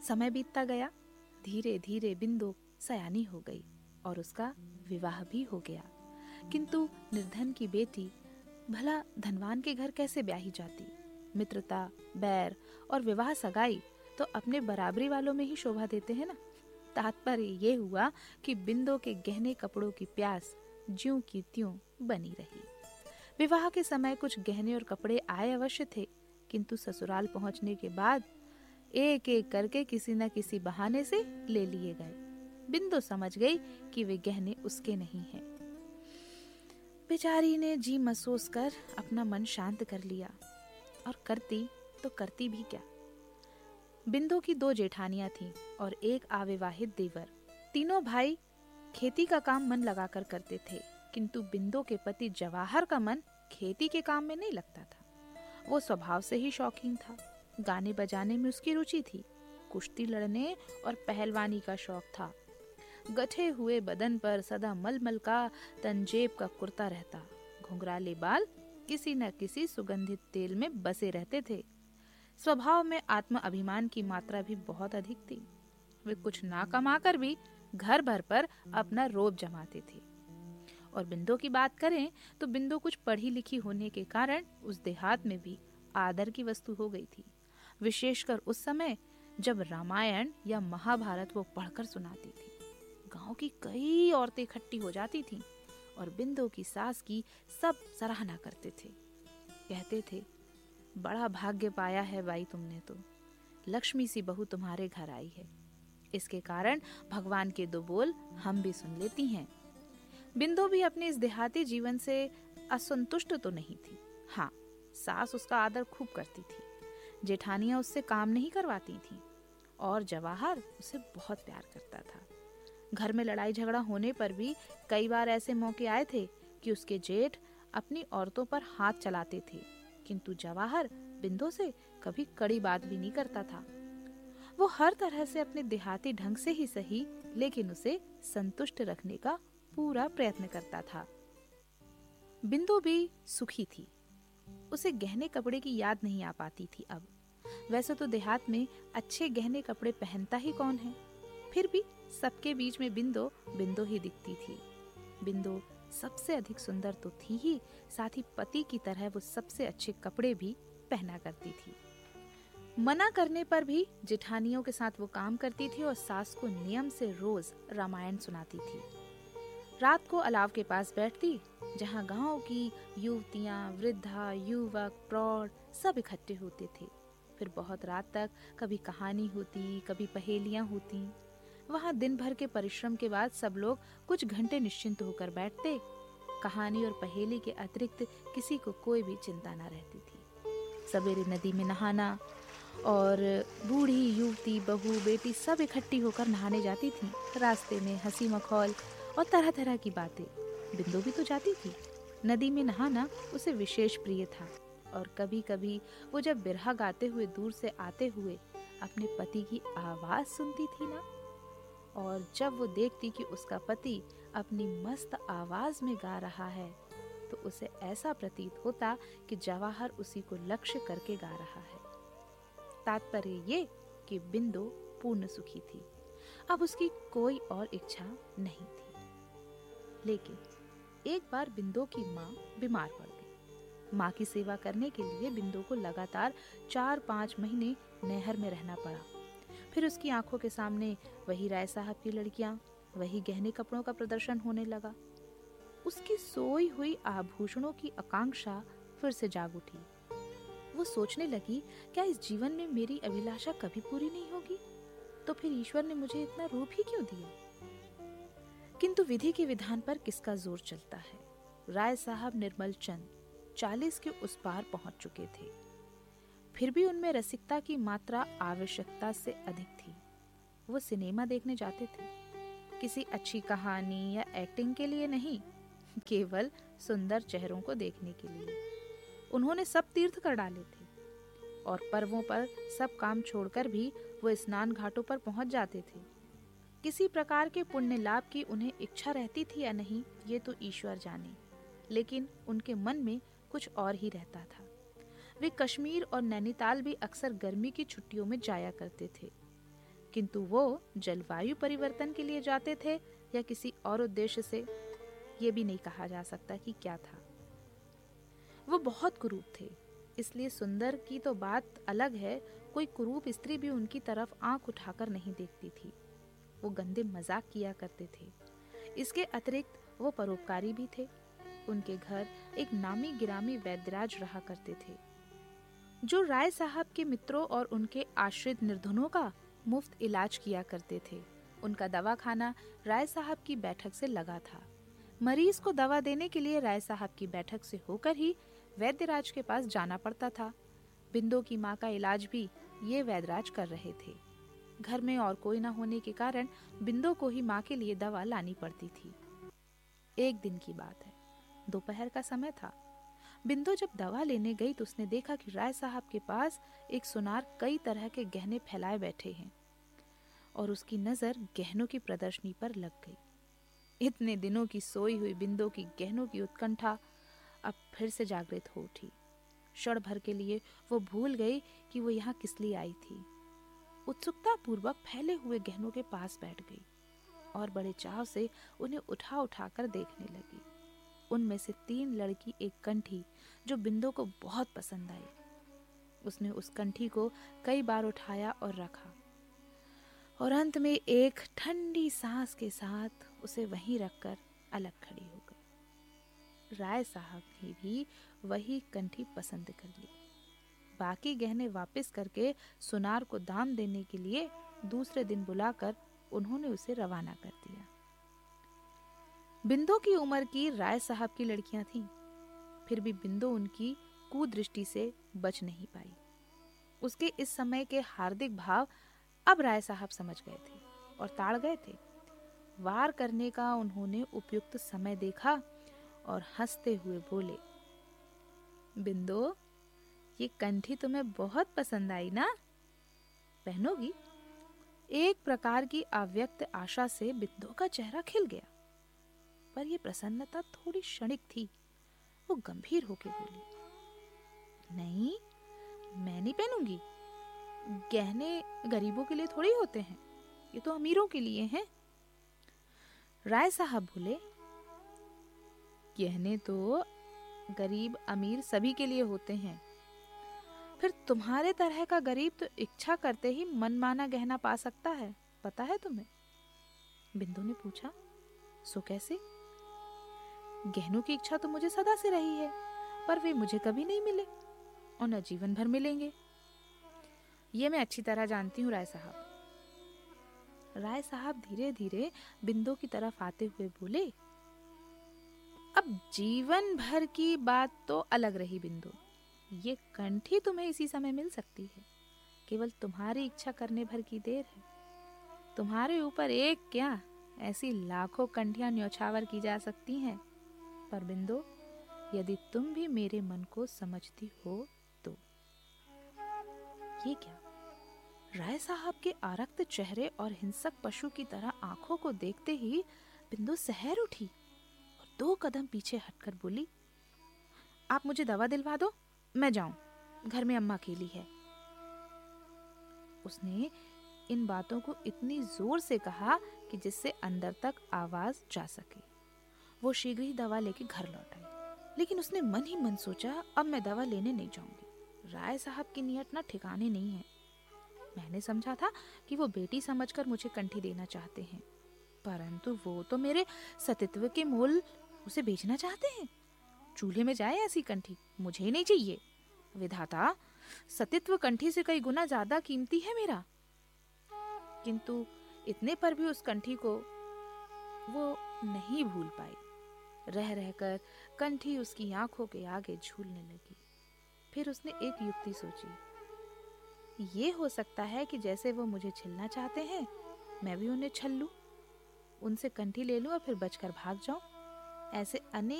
समय बीतता गया। धीरे धीरे बिंदु सयानी हो गई और उसका विवाह भी हो गया। किंतु निर्धन की बेटी भला धनवान के घर कैसे ब्याही जाती? मित्रता, बैर और विवाह सगाई तो अपने बराबरी वालों में ही शोभा देते हैं ना। तात्पर्य ये हुआ कि बिंदु के गहने कपड़ों की प्यास ज्यों की त्यों बनी रही। विवाह के समय कुछ गहने और कपड़े आए अवश्य थे, किंतु ससुराल पहुंचने के बाद एक एक करके किसी न किसी बहाने से ले लिए गए। बिंदु समझ गई कि वे गहने उसके नहीं हैं। बेचारी ने जी महसूस कर अपना मन शांत कर लिया, और करती तो करती भी क्या। बिंदु की 2 जेठानियां थीं और एक अविवाहित देवर। तीनों भाई खेती का काम मन लगाकर करते थे, किंतु बिंदु के पति जवाहर का मन खेती के काम में नहीं लगता था। वो स्वभाव से ही शौकीन था। गाने बजाने में उसकी रुचि थी, कुश्ती लड़ने और पहलवानी का शौक था। गठे हुए बदन पर सदा मलमल का तंजेब का कुर्ता रहता। घुंघराले बाल किसी न किसी सुगंधित तेल में बसे रहते थे। स्वभाव में आत्म अभिमान की मात्रा भी बहुत अधिक थी। वे कुछ ना कमा कर भी घर भर पर अपना रोब जमाते थे। और बिंदु की बात करें तो बिंदु कुछ पढ़ी लिखी होने के कारण उस देहात में भी आदर की वस्तु हो गई थी। विशेषकर उस समय जब रामायण या महाभारत वो पढ़कर सुनाती थी। गांव की कई औरतें इकट्ठी हो जाती थीं और बिंदु की सास की सब सराहना करते थे। कहते थे, बड़ा भाग्य पाया है बाई तुमने तो, लक्ष्मी सी बहू तुम्हारे घर आई है। इसके कारण भगवान के 2 बोल हम भी सुन लेती हैं। बिंदु भी अपने इस देहाती जीवन से असंतुष्ट तो नहीं थी। हाँ, सास उसका आदर खूब करती थी, जेठानियां उससे काम नहीं करवाती थीं और जवाहर उसे बहुत प्यार करता था। घर में लड़ाई झगड़ा होने पर भी कई बार ऐसे मौके आए थे कि उसके जेठ अपनी औरतों पर हाथ चलाते थे, किंतु जवाहर बिंदु से कभी कड़ी बात भी नहीं करता था। वो हर तरह से अपने देहाती ढंग से ही सही, लेकिन उसे संतुष्ट रखने का पूरा प्रयत्न करता था। बिंदु भी सुखी थी। उसे गहने कपड़े की याद नहीं आ पाती थी अब। वैसे तो देहात में अच्छे गहने कपड़े पहनता ही कौन है, फिर भी सबके बीच में बिंदु ही दिखती थी। बिंदु सबसे अधिक सुंदर तो थी ही, साथ ही पति की तरह वो सबसे अच्छे कपड़े भी पहना करती थी। मना करने पर भी जेठानियों के साथ वो काम करती थी और सास को नियम से रोज रामायण सुनाती थी। रात को अलाव के पास बैठती, जहाँ गांव की युवतियां, वृद्धा, युवक, प्रौढ़ सब इकट्ठे होते थे। फिर बहुत रात तक कभी कहानी होती, कभी पहेलियां होती। वहाँ दिन भर के परिश्रम के बाद सब लोग कुछ घंटे निश्चिंत होकर बैठते। कहानी और पहेली के अतिरिक्त किसी को कोई भी चिंता न रहती थी। सवेरे नदी में नहाना, और बूढ़ी, युवती, बहू, बेटी सब इकट्ठी होकर नहाने जाती थीं। रास्ते में हंसी मखौल और तरह तरह की बातें। बिंदु भी तो जाती थी। नदी में नहाना उसे विशेष प्रिय था, और कभी कभी वो जब बिरहा गाते हुए दूर से आते हुए अपने पति की आवाज सुनती थी ना, और जब वो देखती कि उसका पति अपनी मस्त आवाज में गा रहा है, तो उसे ऐसा प्रतीत होता कि जवाहर उसी को लक्ष्य करके गा रहा है। तात्पर्य ये कि बिंदु पूर्ण सुखी थी। अब उसकी कोई और इच्छा नहीं थी। लेकिन एक बार बिंदु की माँ बीमार पड़ गई। माँ की सेवा करने के लिए बिंदु को लगातार 4-5 महीने नहर में रहना पड़ा। फिर उसकी आंखों के सामने वही राय साहब की लड़कियां, वही गहने कपड़ों का प्रदर्शन होने लगा। उसकी सोई हुई आभूषणों की आकांक्षा फिर से जाग उठी। वो सोचने लगी, क्या इस जीवन में मेरी अभिलाषा कभी पूरी नहीं होगी? तो फिर ईश्वर ने मुझे इतना रूप ही क्यों दिया? किंतु विधि के विधान पर किसका जोर चलता है। राय साहब निर्मल चंद 40 के उस पार पहुंच चुके थे। फिर भी उनमें रसिकता की मात्रा आवश्यकता से अधिक थी। वो सिनेमा देखने जाते थे, किसी अच्छी कहानी या एक्टिंग के लिए नहीं, केवल सुंदर चेहरों को देखने के लिए। उन्होंने सब तीर्थ कर डाले थे, और पर्वों पर सब काम छोड़कर भी वो स्नान घाटों पर पहुंच जाते थे। किसी प्रकार के पुण्य लाभ की उन्हें इच्छा रहती थी या नहीं, ये तो ईश्वर जाने, लेकिन उनके मन में कुछ और ही रहता था। वे कश्मीर और नैनीताल भी अक्सर गर्मी की छुट्टियों में जाया करते थे। किंतु वो जलवायु परिवर्तन के लिए जाते थे या किसी और उद्देश्य से, ये भी नहीं कहा जा सकता कि क्या था। वो बहुत कुरूप थे, इसलिए सुंदर की तो बात अलग है, कोई कुरूप स्त्री भी उनकी तरफ आंख उठाकर नहीं देखती थी। वो गंदे मजाक किया करते थे। इसके अतिरिक्त वो परोपकारी भी थे। उनके घर एक नामी गिरामी वैद्यराज रहा करते थे, जो राय साहब के मित्रों और उनके आश्रित निर्धनों का मुफ्त इलाज किया करते थे। उनका दवाखाना राय साहब की बैठक से लगा था। मरीज को दवा देने के लिए राय साहब की बैठक से होकर ही वैद्यराज के पास जाना पड़ता था। बिंदु की माँ का इलाज भी ये वैद्यराज कर रहे थे। घर में और कोई न होने के कारण बिंदु को ही माँ के लिए दवा लानी पड़ती थी। एक दिन की बात है, दोपहर का समय था। बिंदु जब दवा लेने गई तो उसने देखा कि राय साहब के पास एक सुनार कई तरह के गहने फैलाए बैठे हैं और उसकी नजर गहनों की प्रदर्शनी पर लग गई। इतने दिनों की सोई हुई बिंदु की गहनों की उत्कंठा अब फिर से जागृत हो उठी। क्षण भर के लिए वो भूल गई कि वो यहाँ किस लिए आई थी। उत्सुकता पूर्वक फैले हुए गहनों के पास बैठ गई और बड़े चाव से उन्हें उठा उठा कर देखने लगी। उनमें से 3 लड़की एक कंठी जो बिंदु को बहुत पसंद आई। उसने उस कंठी को कई बार उठाया और रखा और अंत में एक ठंडी सांस के साथ उसे वहीं रखकर अलग खड़ी हो गई। राय साहब ने भी वही कंठी पसंद कर ली। बाकी गहने वापस करके सुनार को दाम देने के लिए दूसरे दिन बुलाकर उन्होंने उसे रवाना कर दिया। बिंदु की उम्र की राय साहब की लड़कियां थीं, फिर भी बिंदु उनकी कुदृष्टि से बच नहीं पाई। उसके इस समय के हार्दिक भाव अब राय साहब समझ गए थे और ताड़ गए थे। वार करने का उन्होंने उपयुक्त समय देखा और हंसते हुए बोले, बिंदु, ये कंठी तुम्हें बहुत पसंद आई ना? पहनोगी? एक प्रकार की अव्यक्त आशा से बिंदु का चेहरा खिल गया, पर यह प्रसन्नता थोड़ी क्षणिक थी। वो गंभीर होकर बोली, नहीं, मैं नहीं पहनूंगी। गहने गरीबों के लिए थोड़ी होते हैं, ये तो अमीरों के लिए हैं। राय साहब बोले, गहने तो गरीब अमीर सभी के लिए होते हैं। फिर तुम्हारे तरह का गरीब तो इच्छा करते ही मनमाना गहना पा सकता है, पता है तुम्हें? बिंदु ने पूछा, सो कैसे? गहनों की इच्छा तो मुझे सदा से रही है, पर वे मुझे कभी नहीं मिले और न जीवन भर मिलेंगे। ये मैं अच्छी तरह जानती हूँ राय साहब। राय साहब धीरे धीरे बिंदु की तरफ आते हुए बोले, अब जीवन भर की बात तो अलग रही बिंदु, ये कंठी तुम्हें इसी समय मिल सकती है। केवल तुम्हारी इच्छा करने भर की देर है। तुम्हारे ऊपर एक क्या, ऐसी लाखों कंठियां न्यौछावर की जा सकती हैं। पर बिंदु, यदि तुम भी मेरे मन को समझती हो तो। ये क्या? राय साहब के आरक्त चेहरे और हिंसक पशु की तरह आंखों को देखते ही बिंदु सहर उठी और 2 कदम पीछे हटकर बोली, आप मुझे दवा दिलवा दो, मैं जाऊं, घर में अम्मा अकेली है। उसने इन बातों को इतनी जोर से कहा कि जिससे अंदर तक आवाज जा सके। वो शीघ्र ही दवा लेके घर लौट आई, लेकिन उसने मन ही मन सोचा, अब मैं दवा लेने नहीं जाऊंगी। राय साहब की नियत ना ठिकाने नहीं है। मैंने समझा था कि वो बेटी समझकर मुझे कंठी देना चाहते हैं, परंतु वो तो मेरे सतीत्व के मोल उसे बेचना चाहते हैं। चूल्हे में जाए ऐसी कंठी, मुझे ही नहीं चाहिए। विधाता, सतीत्व कंठी से कई गुना ज्यादा कीमती है मेरा। किंतु इतने पर भी उस कंठी को वो नहीं भूल पाई। रह रहकर कंठी उसकी आंखों के आगे झूलने लगी। फिर उसने एक युक्ति सोची, ये हो सकता है कि जैसे वो मुझे छीलना चाहते हैं, मैं भी उन्हें छल लूं, उनसे कंठी ले लूं और फिर बचकर भाग जाऊं। ऐसे अनेक